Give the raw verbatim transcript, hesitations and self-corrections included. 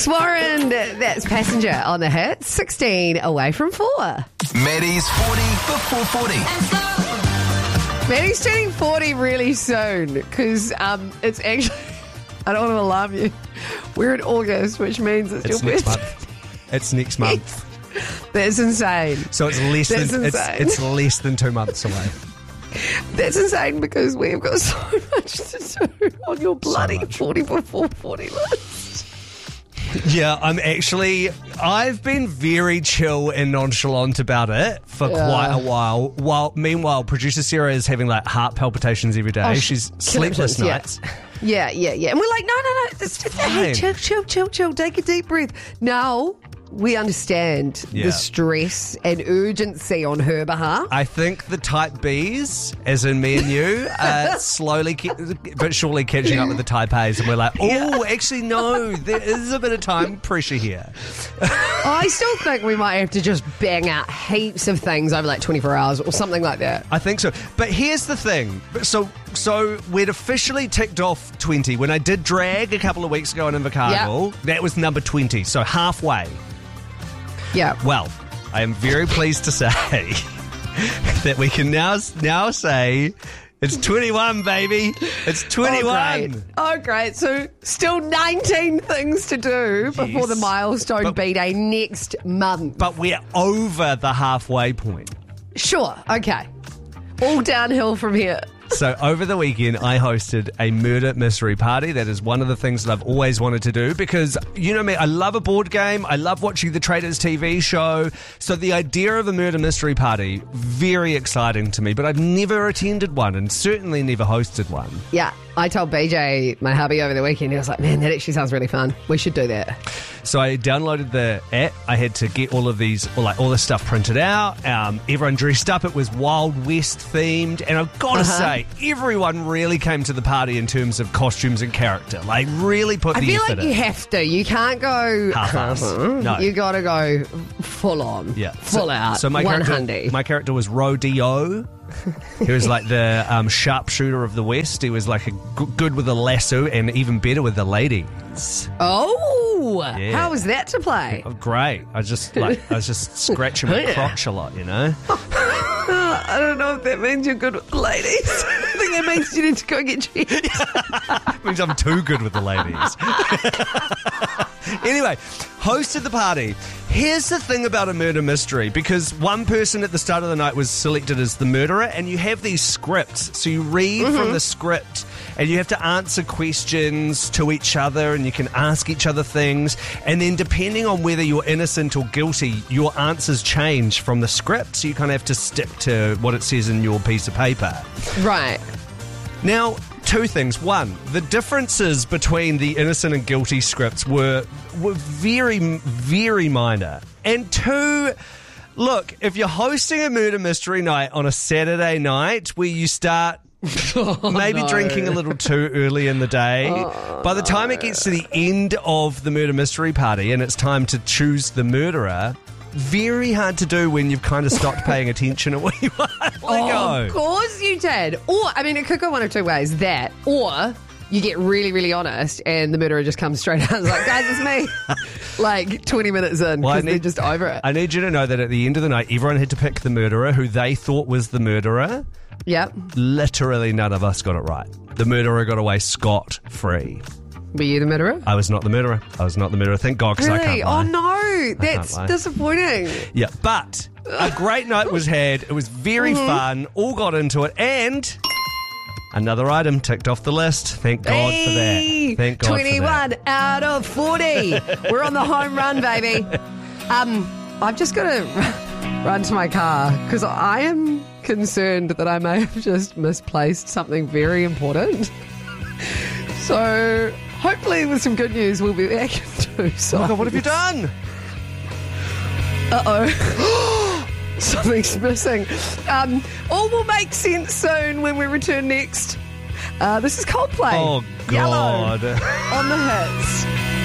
Alex Warren, that's Passenger on the hit. sixteen away from four. Maddie's forty before forty. Maddie's turning forty really soon because um, it's actually, I don't want to alarm you, we're in August, which means it's, It's your next birthday. month. It's next month. That's insane. So it's less That's than it's, insane. it's less than two months away. That's insane because we've got so much to do on your bloody much. forty before forty list. Yeah, I'm actually, I've been very chill and nonchalant about it for Yeah. quite a while. While meanwhile, producer Sarah is having like heart palpitations every day. Oh, She's sleepless yeah. nights. Yeah, yeah, yeah. And we're like, no, no, no. It's just, hey, fine. chill, chill, chill, chill. Take a deep breath. Now we understand Yeah. the stress and urgency on her behalf. I think the type Bs, as in me and you, are slowly ca- but surely catching up with the type As, and we're like, oh, actually, no, there is a bit of time pressure here. I still think we might have to just bang out heaps of things over like twenty-four hours or something like that. I think so. But here's the thing. So so we'd officially ticked off twenty. When I did drag a couple of weeks ago in Invercargill, that was number twenty. So halfway. Yeah. Well, I am very pleased to say that we can now now say it's twenty-one, baby. It's twenty-one. Oh, great. Oh, great. So still nineteen things to do before Yes. the milestone But- B-Day next month. But we're over the halfway point. Sure. Okay. All downhill from here. So over the weekend, I hosted a murder mystery party. That is one of the things that I've always wanted to do because, you know me, I love a board game. I love watching the Traitors T V show. So the idea of a murder mystery party, very exciting to me. But I've never attended one and certainly never hosted one. Yeah. I told B J, my hubby, over the weekend, he was like, man, that actually sounds really fun. We should do that. So I downloaded the app. I had to get all of these, or like all this stuff printed out. Um, everyone dressed up. It was Wild West themed. And I've got to Uh-huh. say, everyone really came to the party in terms of costumes and character. Like, really put I the feel effort like you in. have to. You can't go Half-ass. uh-huh. No. You got to go full on. Yeah. Full so, out. So my one character, hundred. my character was Rodeo. He was like the um, sharpshooter of the West. He was like a g- good with a lasso and even better with the ladies. Oh, Yeah. how was that to play? Oh, great! I just like I was just scratching my Yeah. crotch a lot, you know. Uh, I don't know if that means you're good with the ladies. I think that means you need to go get checked. Means I'm too good with the ladies. Anyway, hosted the party. Here's the thing about a murder mystery, because one person at the start of the night was selected as the murderer, and you have these scripts. So you read Mm-hmm. from the script, and you have to answer questions to each other, and you can ask each other things. And then depending on whether you're innocent or guilty, your answers change from the script. So you kind of have to stick to what it says in your piece of paper. Right. Now, two things. One, the differences between the innocent and guilty scripts were were very, very minor. And two, look, if you're hosting a murder mystery night on a Saturday night where you start maybe no. drinking a little too early in the day, by the time it gets to the end of the murder mystery party and it's time to choose the murderer, very hard to do when you've kind of stopped paying attention at where you are. Oh, go. of course you did. Or, I mean, it could go one of two ways. That, or you get really, really honest and the murderer just comes straight out and is like, guys, it's me. Like twenty minutes in, Well, I because they're need- just over it. I need you to know that at the end of the night, everyone had to pick the murderer who they thought was the murderer. Yep. Literally none of us got it right. The murderer got away scot-free. Were you the murderer? I was not the murderer. I was not the murderer. Thank God, because I Really? can't lie. Oh, no. That's lie. disappointing. Yeah, but a great night was had. It was very Mm-hmm. fun. All got into it. And another item ticked off the list. Thank God Hey, for that. Thank God twenty-one for that. out of forty. We're on the home run, baby. Um, I've just got to run to my car because I am concerned that I may have just misplaced something very important. So hopefully with some good news we'll be back in two Oh my God, what have you done? Uh-oh. Something's missing. Um, all will make sense soon when we return next. Uh, this is Coldplay. Oh, God. Yellow on the hits.